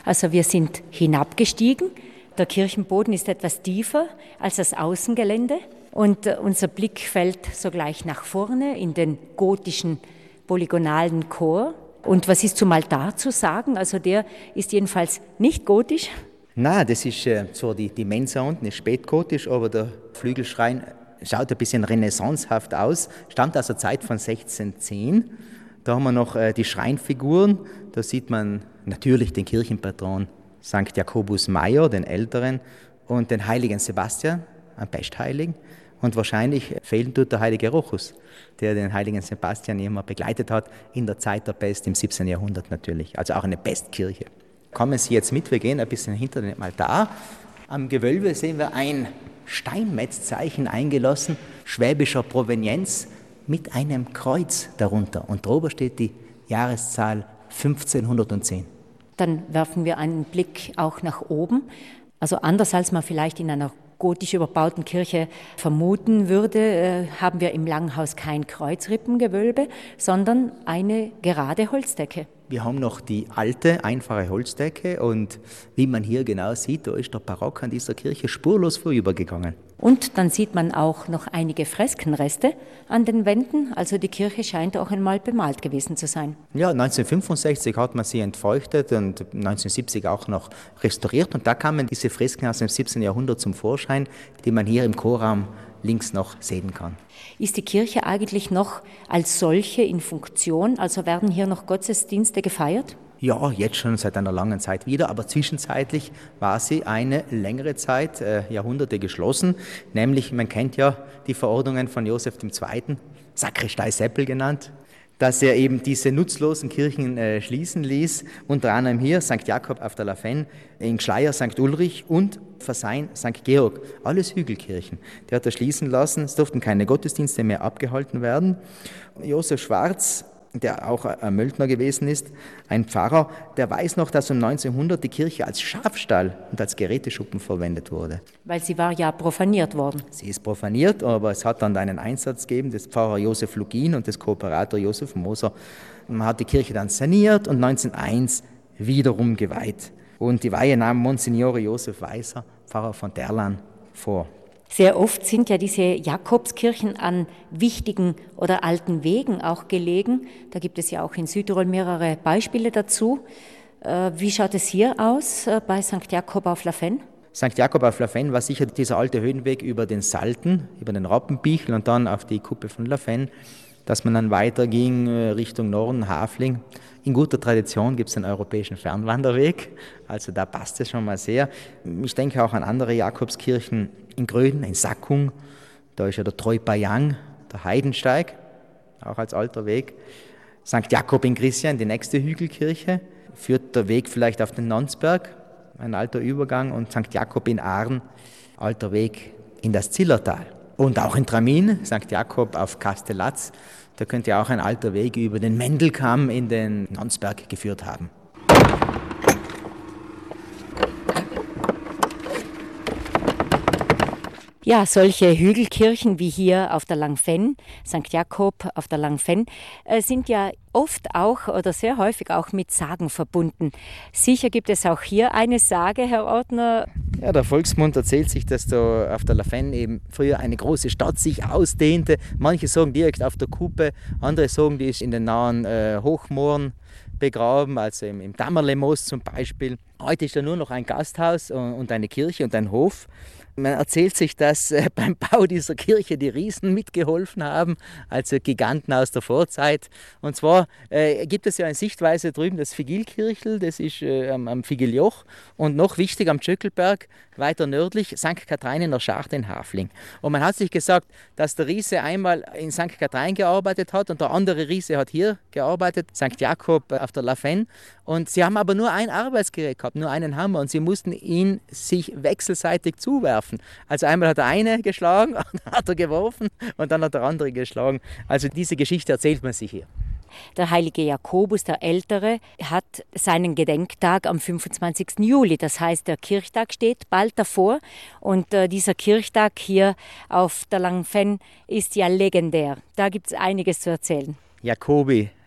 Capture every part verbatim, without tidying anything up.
Also wir sind hinabgestiegen. Der Kirchenboden ist etwas tiefer als das Außengelände und unser Blick fällt sogleich nach vorne in den gotischen polygonalen Chor. Und was ist zum Altar zu sagen? Also der ist jedenfalls nicht gotisch. Na, das ist äh, zwar die, die Mensa unten, ist spätgotisch, aber der Flügelschrein schaut ein bisschen renaissancehaft aus, stammt aus der Zeit von sechzehnhundertzehn. Da haben wir noch äh, die Schreinfiguren, da sieht man natürlich den Kirchenpatron Sankt Jakobus Mayor, den Älteren, und den heiligen Sebastian, am Pestheiligen. Und wahrscheinlich fehlen tut der heilige Rochus, der den heiligen Sebastian immer begleitet hat in der Zeit der Pest im siebzehnten Jahrhundert natürlich, also auch eine Pestkirche. Kommen Sie jetzt mit, wir gehen ein bisschen hinter dem Altar. Am Gewölbe sehen wir ein Steinmetzzeichen eingelassen, schwäbischer Provenienz, mit einem Kreuz darunter. Und darüber steht die Jahreszahl fünfzehnhundertzehn. Dann werfen wir einen Blick auch nach oben. Also anders als man vielleicht in einer gotisch überbauten Kirche vermuten würde, äh, haben wir im Langhaus kein Kreuzrippengewölbe, sondern eine gerade Holzdecke. Wir haben noch die alte, einfache Holzdecke und wie man hier genau sieht, da ist der Barock an dieser Kirche spurlos vorübergegangen. Und dann sieht man auch noch einige Freskenreste an den Wänden, also die Kirche scheint auch einmal bemalt gewesen zu sein. Ja, neunzehnhundertfünfundsechzig hat man sie entfeuchtet und neunzehnhundertsiebzig auch noch restauriert und da kamen diese Fresken aus dem siebzehnten Jahrhundert zum Vorschein, die man hier im Chorraum links noch sehen kann. Ist die Kirche eigentlich noch als solche in Funktion? Also werden hier noch Gottesdienste gefeiert? Ja, jetzt schon seit einer langen Zeit wieder, aber zwischenzeitlich war sie eine längere Zeit, äh, Jahrhunderte geschlossen. Nämlich, man kennt ja die Verordnungen von Josef der Zweite, Sakristei Seppel genannt, dass er eben diese nutzlosen Kirchen äh, schließen ließ, unter anderem hier Sankt Jakob auf der Laffenne, in Schleier Sankt Ulrich und Versain Sankt Georg, alles Hügelkirchen. Die hat er schließen lassen, es durften keine Gottesdienste mehr abgehalten werden. Josef Schwarz, der auch ein Möltner gewesen ist, ein Pfarrer, der weiß noch, dass um neunzehnhundert die Kirche als Schafstall und als Geräteschuppen verwendet wurde. Weil sie war ja profaniert worden. Sie ist profaniert, aber es hat dann einen Einsatz gegeben des Pfarrer Josef Lugin und des Kooperator Josef Moser. Man hat die Kirche dann saniert und neunzehnhunderteins wiederum geweiht. Und die Weihe nahm Monsignore Josef Weißer, Pfarrer von Derlan, vor. Sehr oft sind ja diese Jakobskirchen an wichtigen oder alten Wegen auch gelegen. Da gibt es ja auch in Südtirol mehrere Beispiele dazu. Wie schaut es hier aus bei Sankt Jakob auf Laffenne? Sankt Jakob auf Laffenne war sicher dieser alte Höhenweg über den Salten, über den Rappenbichl und dann auf die Kuppe von Laffenne, dass man dann weiterging Richtung Norden, Hafling. In guter Tradition gibt es den europäischen Fernwanderweg, also da passt es schon mal sehr. Ich denke auch an andere Jakobskirchen in Gröden, in Sackung, da ist ja der Troi-Payang, der Heidensteig, auch als alter Weg. Sankt Jakob in Griesjan, die nächste Hügelkirche, führt der Weg vielleicht auf den Nonsberg, ein alter Übergang, und Sankt Jakob in Ahren, alter Weg in das Zillertal. Und auch in Tramin, Sankt Jakob auf Kastellatz, da könnte auch ein alter Weg über den Mendelkamm in den Nonsberg geführt haben. Ja, solche Hügelkirchen wie hier auf der Langfenn, Sankt Jakob auf der Langfenn, sind ja oft auch oder sehr häufig auch mit Sagen verbunden. Sicher gibt es auch hier eine Sage, Herr Ortner. Ja, der Volksmund erzählt sich, dass da auf der Laffenne eben früher eine große Stadt sich ausdehnte. Manche sagen direkt auf der Kuppe, andere sagen, die ist in den nahen äh, Hochmooren begraben, also im, im Dammerlemoos zum Beispiel. Heute ist da nur noch ein Gasthaus und, und eine Kirche und ein Hof. Man erzählt sich, dass äh, beim Bau dieser Kirche die Riesen mitgeholfen haben, also Giganten aus der Vorzeit. Und zwar äh, gibt es ja eine Sichtweise drüben, das Vigilkirchel, das ist äh, am, am Vigiljoch. Und noch wichtig am Tschöckelberg, weiter nördlich, Sankt Kathrein in der Schacht in Hafling. Und man hat sich gesagt, dass der Riese einmal in Sankt Kathrein gearbeitet hat und der andere Riese hat hier gearbeitet, Sankt Jakob auf der Laffenne. Und sie haben aber nur ein Arbeitsgerät gehabt, nur einen Hammer, und sie mussten ihn sich wechselseitig zuwerfen. Also einmal hat der eine geschlagen, dann hat er geworfen und dann hat der andere geschlagen. Also diese Geschichte erzählt man sich hier. Der heilige Jakobus, der Ältere, hat seinen Gedenktag am fünfundzwanzigsten Juli. Das heißt, der Kirchtag steht bald davor. Und äh, dieser Kirchtag hier auf der Langfenn ist ja legendär. Da gibt es einiges zu erzählen. Jakobi,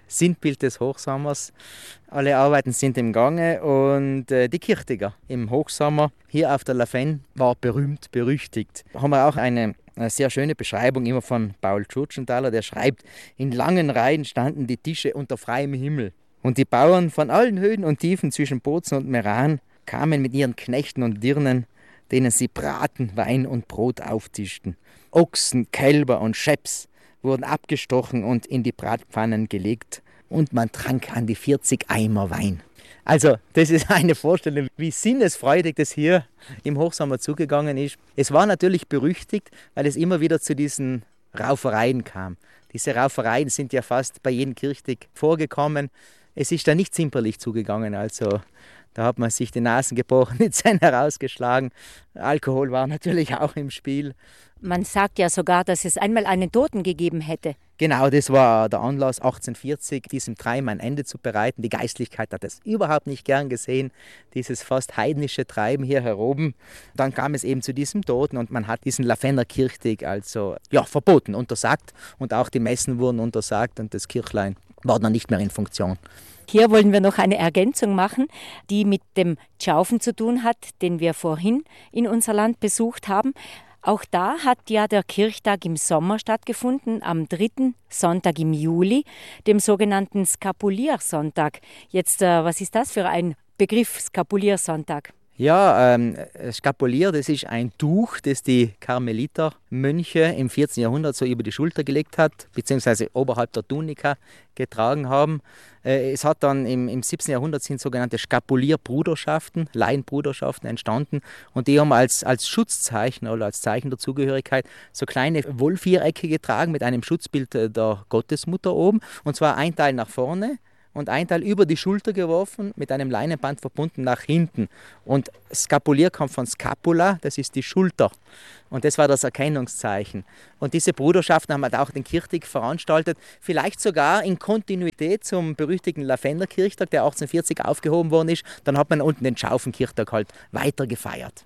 Sinnbild des Hochsommers. Alle Arbeiten sind im Gange und äh, die Kirchtiger im Hochsommer hier auf der Laffenne war berühmt, berüchtigt. Da haben wir auch eine, eine sehr schöne Beschreibung immer von Paul Tschurtschenthaler, der schreibt, in langen Reihen standen die Tische unter freiem Himmel. Und die Bauern von allen Höhen und Tiefen zwischen Bozen und Meran kamen mit ihren Knechten und Dirnen, denen sie Braten, Wein und Brot auftischten. Ochsen, Kälber und Scheps wurden abgestochen und in die Bratpfannen gelegt und man trank an die vierzig Eimer Wein. Also das ist eine Vorstellung, wie sinnesfreudig das hier im Hochsommer zugegangen ist. Es war natürlich berüchtigt, weil es immer wieder zu diesen Raufereien kam. Diese Raufereien sind ja fast bei jedem Kirchtag vorgekommen. Es ist da nicht zimperlich zugegangen, also da hat man sich die Nasen gebrochen, die Zähne herausgeschlagen. Alkohol war natürlich auch im Spiel. Man sagt ja sogar, dass es einmal einen Toten gegeben hätte. Genau, das war der Anlass, achtzehnhundertvierzig diesem Treiben ein Ende zu bereiten. Die Geistlichkeit hat das überhaupt nicht gern gesehen, dieses fast heidnische Treiben hier heroben. Dann kam es eben zu diesem Toten und man hat diesen Laffenner Kirchtag also ja, verboten, untersagt. Und auch die Messen wurden untersagt und das Kirchlein war dann nicht mehr in Funktion. Hier wollen wir noch eine Ergänzung machen, die mit dem Tschaufen zu tun hat, den wir vorhin in unser Land besucht haben. Auch da hat ja der Kirchtag im Sommer stattgefunden, am dritten Sonntag im Juli, dem sogenannten Skapuliersonntag. Jetzt, äh, was ist das für ein Begriff, Skapuliersonntag? Ja, ähm, Skapulier, das ist ein Tuch, das die Karmelitermönche im vierzehnten Jahrhundert so über die Schulter gelegt hat, beziehungsweise oberhalb der Tunika getragen haben. Äh, es hat dann im, im siebzehnten Jahrhundert sind sogenannte Skapulierbruderschaften, Laienbruderschaften entstanden und die haben als, als Schutzzeichen oder als Zeichen der Zugehörigkeit so kleine Wollvierecke getragen mit einem Schutzbild der Gottesmutter oben, und zwar ein Teil nach vorne und ein Teil über die Schulter geworfen, mit einem Leinenband verbunden nach hinten. Und Skapulier kommt von Scapula, das ist die Schulter. Und das war das Erkennungszeichen. Und diese Bruderschaften haben halt auch den Kirchtag veranstaltet, vielleicht sogar in Kontinuität zum berüchtigten Laffenner Kirchtag, der achtzehnhundertvierzig aufgehoben worden ist. Dann hat man unten den Schaufenkirchtag halt weiter gefeiert.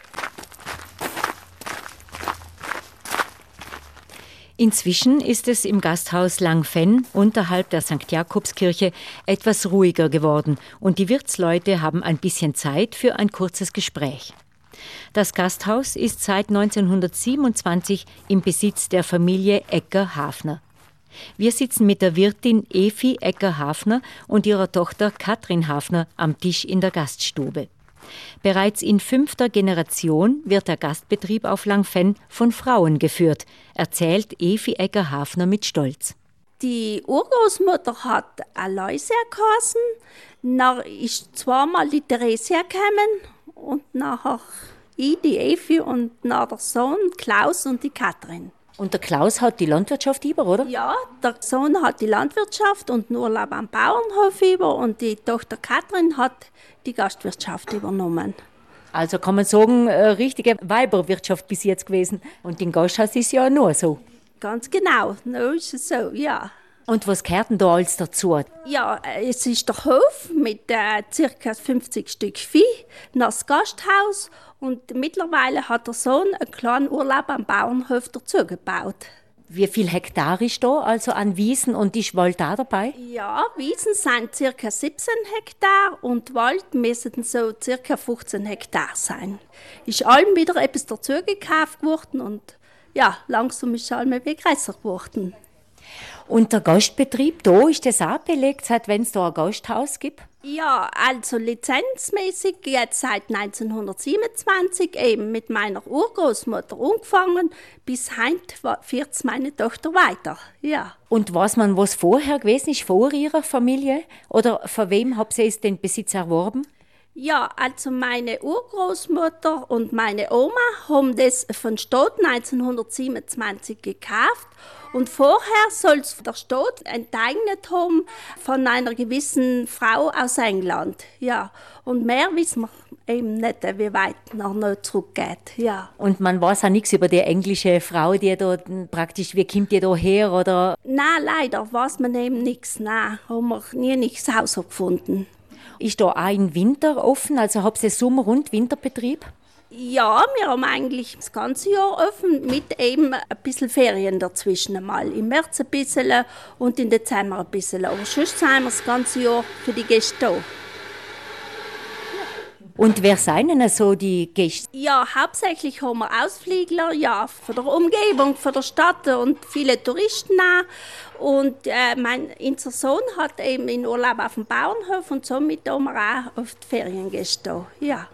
Inzwischen ist es im Gasthaus Langfenn unterhalb der Sankt Jakobskirche etwas ruhiger geworden und die Wirtsleute haben ein bisschen Zeit für ein kurzes Gespräch. Das Gasthaus ist seit neunzehnhundertsiebenundzwanzig im Besitz der Familie Egger-Hafner. Wir sitzen mit der Wirtin Evi Egger-Hafner und ihrer Tochter Katrin Hafner am Tisch in der Gaststube. Bereits in fünfter Generation wird der Gastbetrieb auf Langfenn von Frauen geführt, erzählt Evi Egger-Hafner mit Stolz. Die Urgroßmutter hat Aloysia geheißen, dann ist zweimal die Theresia gekommen und nachher ich, die Evi und dann der Sohn Klaus und die Katrin. Und der Klaus hat die Landwirtschaft über, oder? Ja, der Sohn hat die Landwirtschaft und den Urlaub am Bauernhof über und die Tochter Katrin hat die Gastwirtschaft übernommen. Also kann man sagen, eine richtige Weiberwirtschaft bis jetzt gewesen. Und den Gasthaus ist ja nur so. Ganz genau, no ist es so, ja. Und was gehört denn da alles dazu? Ja, es ist der Hof mit äh, ca. fünfzig Stück Vieh, das Gasthaus und mittlerweile hat der Sohn einen kleinen Urlaub am Bauernhof dazu gebaut. Wie viel Hektar ist da also an Wiesen und ist Wald da dabei? Ja, Wiesen sind ca. siebzehn Hektar und Wald müssen so ca. fünfzehn Hektar sein. Ist allem wieder etwas dazu gekauft worden und ja, langsam ist es allem wieder größer geworden. Und der Gastbetrieb, da ist das auch belegt, seit wenn es da ein Gasthaus gibt? Ja, also lizenzmäßig jetzt seit neunzehnhundertsiebenundzwanzig eben mit meiner Urgroßmutter angefangen, bis heute führt meine Tochter weiter, ja. Und weiß man, was vorher gewesen ist, vor ihrer Familie? Oder von wem habt ihr den Besitz erworben? Ja, also meine Urgroßmutter und meine Oma haben das von Staat neunzehnhundertsiebenundzwanzig gekauft und vorher soll es der Staat enteignet haben von einer gewissen Frau aus England. Ja, und mehr wissen wir eben nicht, wie weit noch noch zurückgeht. Ja. Und man weiß auch nichts über die englische Frau, die da praktisch, wie kommt die da her? Oder? Nein, leider weiß man eben nichts. Nein, haben wir nie nichts herausgefunden. Ist da auch im Winter offen? Also habt ihr Sommer- und Winterbetrieb? Ja, wir haben eigentlich das ganze Jahr offen, mit eben ein bisschen Ferien dazwischen einmal. Im März ein bisschen und im Dezember ein bisschen. Aber sonst sind wir das ganze Jahr für die Gäste da. Und wer seien denn so die Gäste? Ja, hauptsächlich haben wir Ausflügler, ja, von der Umgebung, von der Stadt und viele Touristen auch. Und äh, mein unser Sohn hat eben in Urlaub auf dem Bauernhof und somit haben wir auch oft Feriengäste da, ja.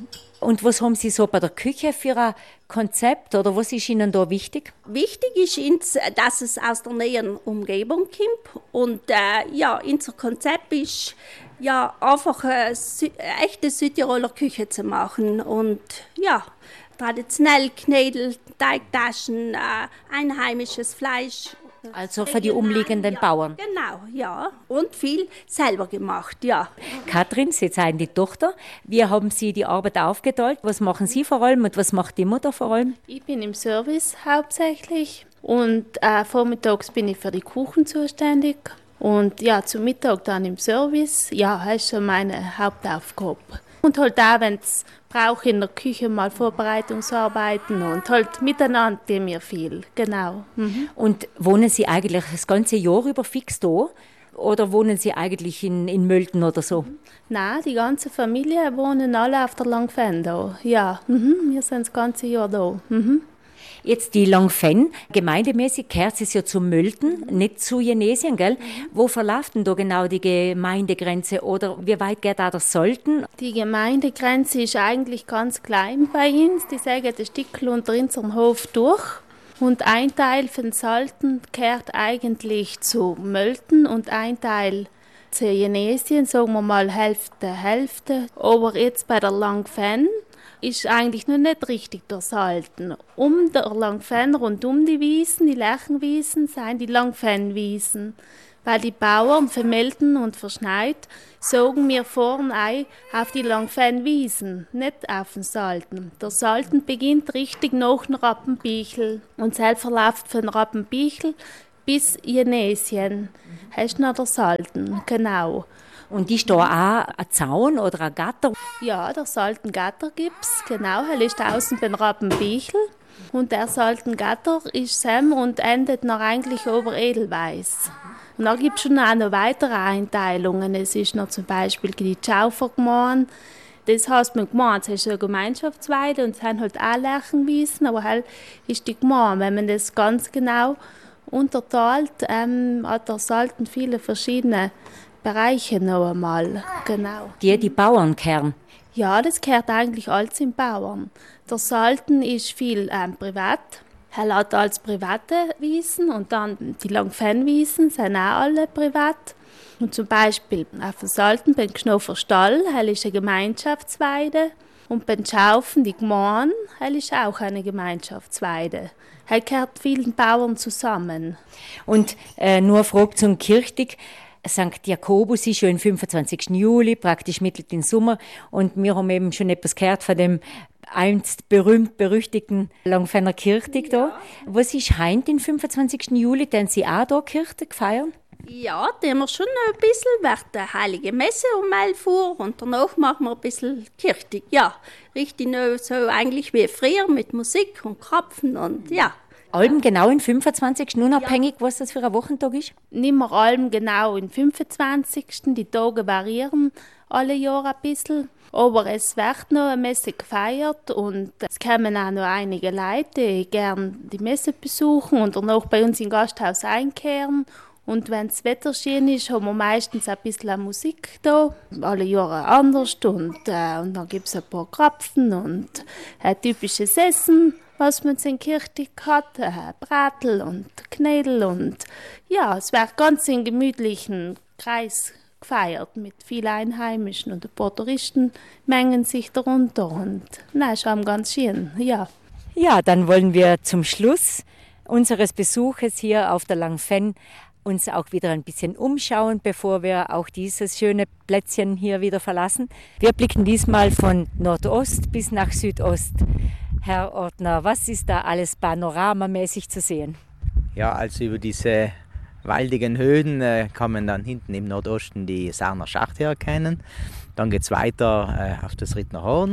Und was haben Sie so bei der Küche für ein Konzept oder was ist Ihnen da wichtig? Wichtig ist uns, dass es aus der näheren Umgebung kommt. Und äh, ja, unser Konzept ist, ja, einfach eine, Sü- eine echte Südtiroler Küche zu machen. Und ja, traditionell Knädel, Teigtaschen, äh, einheimisches Fleisch. Also für die umliegenden ja, Bauern. Genau, ja. Und viel selber gemacht, ja. Katrin, Sie seien die Tochter. Wie haben Sie die Arbeit aufgeteilt? Was machen Sie vor allem und was macht die Mutter vor allem? Ich bin im Service hauptsächlich und äh, vormittags bin ich für die Kuchen zuständig. Und ja, zum Mittag dann im Service. Ja, das ist schon meine Hauptaufgabe. Und halt auch, wenn es brauche in der Küche mal Vorbereitungsarbeiten und halt miteinander tun wir viel, genau. Mhm. Und wohnen Sie eigentlich das ganze Jahr über fix da? Oder wohnen Sie eigentlich in, in Mölten oder so? Nein, die ganze Familie wohnen alle auf der Langfenn da. Ja, mhm. Wir sind das ganze Jahr da. Mhm. Jetzt die Langfenn, gemeindemäßig gehört es ja zu Mölten, nicht zu Jenesien, gell? Wo verläuft denn da genau die Gemeindegrenze oder wie weit geht da der Solten? Die Gemeindegrenze ist eigentlich ganz klein bei uns. Die sagen ein Stückchen unter unserem Hof durch. Und ein Teil von Salten gehört eigentlich zu Mölten und ein Teil zu Jenesien, sagen wir mal Hälfte, Hälfte. Aber jetzt bei der Langfenn ist eigentlich noch nicht richtig der Salten. Um der Langfenn, rund um die Wiesen, die Lerchenwiesen, sind die Langfennwiesen. Weil die Bauern vermelden und verschneit, sogen wir vorn ein auf die Langfennwiesen, nicht auf den Salten. Der Salten beginnt richtig nach dem Rappenbichel und selbst verläuft von Rappenbichel bis Jenesien. Das ist noch der Salten, genau. Und ist da auch ein Zaun oder ein Gatter? Ja, der Saltengatter gibt es, genau. Er ist außen beim Rappenbichel. Und der Saltengatter ist Sam und endet noch eigentlich ober Edelweiß. Und dann gibt es schon auch noch weitere Einteilungen. Es ist noch zum Beispiel die Tschaufergemeinde. Das heißt, mit Gemeinde hast du eine Gemeinschaftsweide und es haben halt auch Lerchenwiesen, aber halt ist die Gemeinde, wenn man das ganz genau unterteilt, ähm, hat der Salten viele verschiedene Bereiche noch einmal, genau. Die, die Bauernkern? Ja, das gehört eigentlich alles im Bauern. Der Salten ist viel ähm, privat. Er hat als private Wiesen und dann die Langfennwiesen sind auch alle privat. Und zum Beispiel auf dem Salten beim Gschnofer Stall, er ist eine Gemeinschaftsweide. Und beim Schaufen, die Gemeinde, er ist auch eine Gemeinschaftsweide. Er gehört vielen Bauern zusammen. Und äh, nur eine Frage zum Kirchtig. Sankt Jakobus ist ja am fünfundzwanzigsten Juli, praktisch mitten im Sommer. Und wir haben eben schon etwas gehört von dem einst berühmt-berüchtigten Langfenner Kirchtig da. Was ist heute, den fünfundzwanzigsten Juli, denn Sie auch da Kirchtig feiern? Ja, da haben wir schon ein bisschen während der Heiligen Messe um elf Uhr und danach machen wir ein bisschen Kirchtig. Ja, richtig noch so eigentlich wie früher mit Musik und Krapfen und ja. Allem genau im fünfundzwanzigsten unabhängig, was das für ein Wochentag ist? Nicht mehr allem genau im fünfundzwanzigsten Die Tage variieren alle Jahre ein bisschen. Aber es wird noch eine Messe gefeiert und es kommen auch noch einige Leute, die gerne die Messe besuchen und danach bei uns im Gasthaus einkehren. Und wenn das Wetter schön ist, haben wir meistens ein bisschen Musik da. Alle Jahre anders. Und, äh, und dann gibt es ein paar Krapfen und ein typisches Essen, was man in Kirchtig hat. Äh, Bratel und Knädel. Und ja, es wird ganz in gemütlichen Kreis gefeiert mit vielen Einheimischen. Und ein paar Touristen mengen sich darunter. Und na, ist auch ganz schön, ja. Ja, dann wollen wir zum Schluss unseres Besuches hier auf der Langfenn uns auch wieder ein bisschen umschauen, bevor wir auch dieses schöne Plätzchen hier wieder verlassen. Wir blicken diesmal von Nordost bis nach Südost. Herr Ortner, was ist da alles panoramamäßig zu sehen? Ja, also über diese waldigen Höhen äh, kann man dann hinten im Nordosten die Sarner Schacht erkennen. Dann geht es weiter äh, auf das Rittner Horn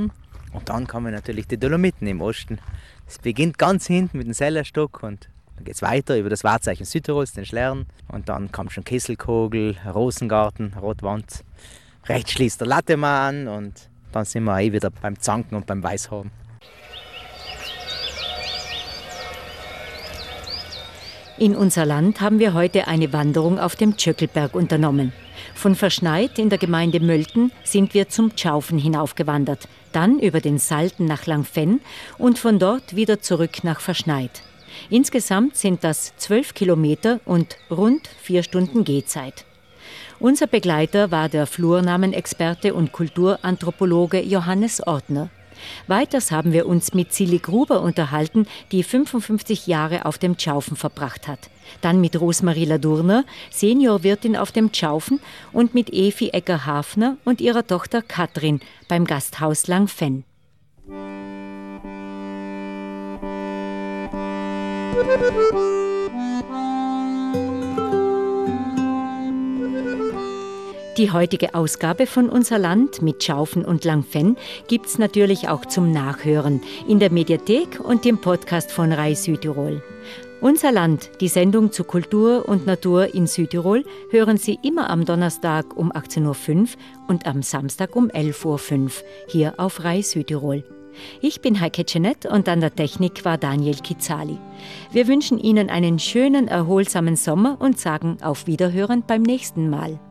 Und dann kommen natürlich die Dolomiten im Osten. Es beginnt ganz hinten mit dem Sellerstock und dann geht es weiter über das Wahrzeichen Südtirols, den Schlern. Und dann kommt schon Kesselkogel, Rosengarten, Rotwand. Rechts schließt der Lattemann und dann sind wir eh wieder beim Zanken und beim Weißhaben. In unser Land haben wir heute eine Wanderung auf dem Tschöckelberg unternommen. Von Verschneid in der Gemeinde Mölten sind wir zum Tschaufen hinaufgewandert, dann über den Salten nach Langfenn und von dort wieder zurück nach Verschneid. Insgesamt sind das zwölf Kilometer und rund vier Stunden Gehzeit. Unser Begleiter war der Flurnamenexperte und Kulturanthropologe Johannes Ortner. Weiters haben wir uns mit Silly Gruber unterhalten, die fünfundfünfzig Jahre auf dem Tschaufen verbracht hat. Dann mit Rosmarie Ladurner, Seniorwirtin auf dem Tschaufen, und mit Evi Egger-Hafner und ihrer Tochter Katrin beim Gasthaus Langfenn. Die heutige Ausgabe von Unser Land mit Tschaufen und Langfenn gibt's natürlich auch zum Nachhören in der Mediathek und dem Podcast von Rai Südtirol. Unser Land, die Sendung zu Kultur und Natur in Südtirol, hören Sie immer am Donnerstag um achtzehn Uhr fünf und am Samstag um elf Uhr fünf hier auf Rai Südtirol. Ich bin Heike Tschenet und an der Technik war Daniel Kizali. Wir wünschen Ihnen einen schönen, erholsamen Sommer und sagen auf Wiederhören beim nächsten Mal.